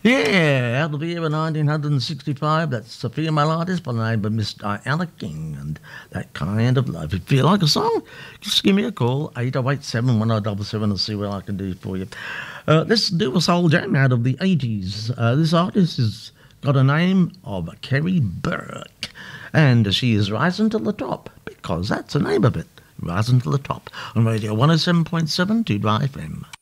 Yeah, out of the year of 1965, that's a female artist by the name of Miss Diana King, and That Kind of Love. If you feel like a song, just give me a call, 8087 1077, and see what I can do for you. Let's do a soul jam out of the 80s. This artist has got a name of Kerry Burke, and she is rising to the top, because that's the name of it, Rising to the Top, on Radio 107.7 2 FM.